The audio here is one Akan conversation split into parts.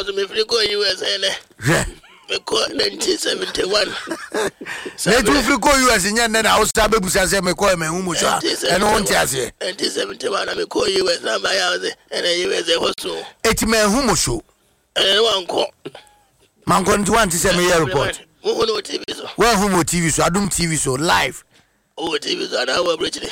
was me free go US me call 1971. Me too free go US nya na Hausa be busa say me call me hu mo so. E no won ti ase. 1971 me call US na buy house and US hoso. Eti me hu mo so. Wan ko. Man ko nti wan ti say me hear report. Who no TV so. Where who mo TV so Adum TV so live. Oh TV so na we bridge.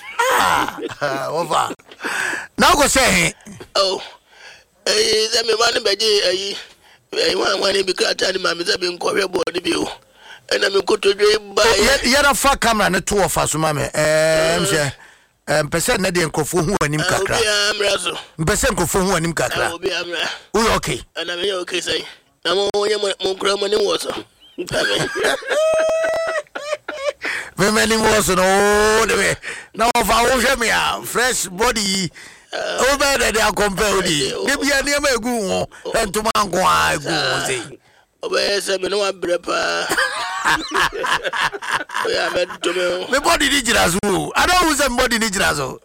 Over. Now go say oh. That me man beji one be cut and my mother been covered body view. And I'm going to dream by yet fuck camera and 2 of us, mammy. Percent Nadian Kofu who and him kakra. Percent Kofu who and him kakra. We okay. And I'm okay, say. I'm only more grammar than water. Many was no way. Now, if I was me, fresh body. Oh, better they are compared. Maybe I never go and to Mango. I go say. Oh, yes, I know I'm prepared. My body digital. I don't use somebody digital.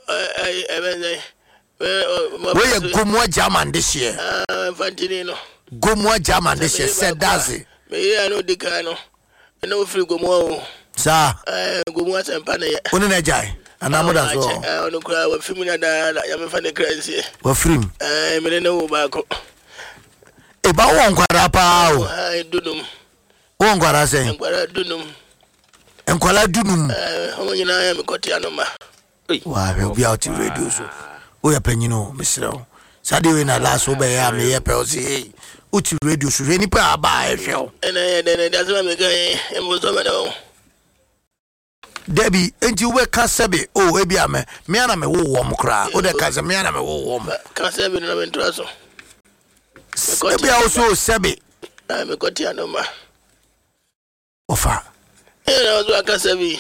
Where you go more German this year? Fantino. Go more German this year, said Dazi. May I know the cano? I know if you go more. Sir, go more and Panay. Unajai. And I'm not so. I don't cry with Fimina. I am a funny crazy. We're free. I may know back. About one quarapa. I do them. One quarter say. And what I do them. And Kuala Dunum. How many I am a cotianoma? Why, we'll be out in radio. We are penny, Mr. Saturday in a last obey. I may appeal. Uti radio should any power by a show. And that's what I'm going and was over. Debbie, ain't you where Casabi? Oh, Ebiame, Miana me warm cry, or the Casamiana me warm. Casabi, no interest. Maybe also Sabi. I'm a cotianoma. Offer. And I was like Casabi.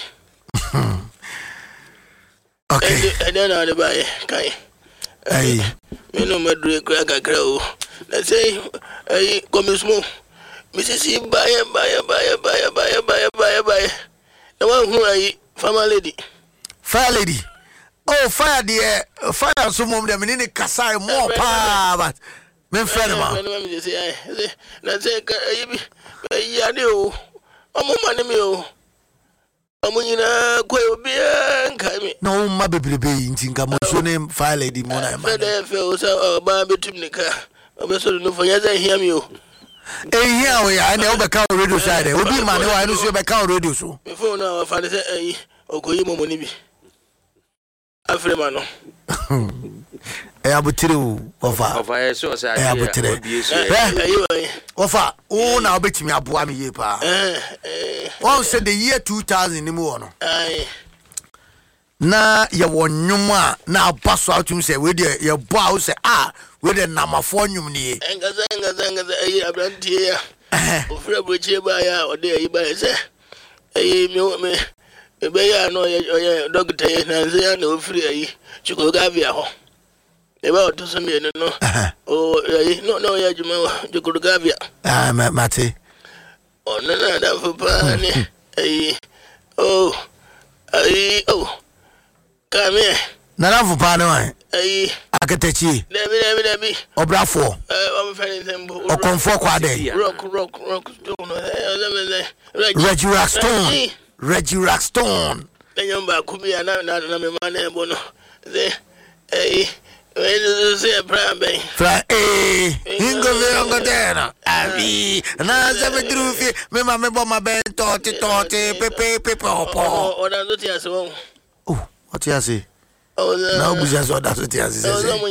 Okay. I don't know the buy. Hey, you know, Madrid crack a crow. Let's say, hey, come small. Mrs. Buy. The one who I farmer lady. Fire lady. Oh, fire dear. Fire some of them in the Kasai more power, but men friend of let's say, Yadio. I'm money. No, my baby, think I'm also named Fire Lady Mona. I feel so about Tumnica. I'm so no for yes, I hear you. Here we are, I never count radio side. It will be my I don't see about count radio. So before now, I find it a Koyimo Monibi. Afremano. Abutiru of our source. Offer, oh, now bet me a boami yepa. One said the year 2000 in the morning. Na ya won nyuma na pass out him say we dey your bow say we dey number 4 nyum ni engaza abrantie ya ofre broche ba ya ode yi ba say me be ya no ye doctor ye na say ya na ofre yi chiko gavia ho e ba oto so me no no ya juma chiko gavia mate ona na for pa ni come here. Nana for Pano. Akatechi. Debbie. Obrafo. I'm friendly them. Or comfort quade. Rock. Reggie Rackstone. Then you back could be another man. Bono. When you say a prayer bay. Hingo Verongotena. Abi. Naza Drufi. Memma my bed, torty, pepe. Oh, that's what you oh, what you say? Oh, now Bujas or that's what you say.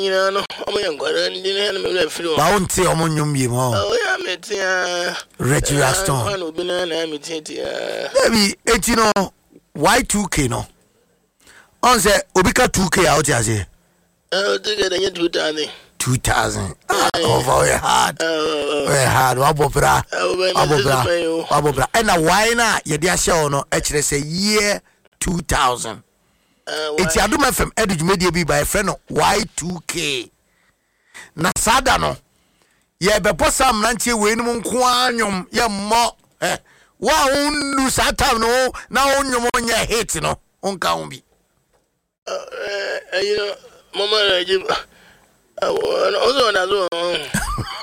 Bounty among you, oh, yeah, Reggie Raston. Maybe 18 Y2K no. On say Obika 2K out here. Oh, together 2000. Oh, very hard. Very hard. Wabobra. And now why not? You dear show no. Actually say year 2000. It's a doom from Edge Media be by a friend of Y2K. Nasada no. Ye be posam nanti wenum kwanyum ye mo. Wa unu sata no na onyum onya hate no. Onka umbi. You know, Mama, I also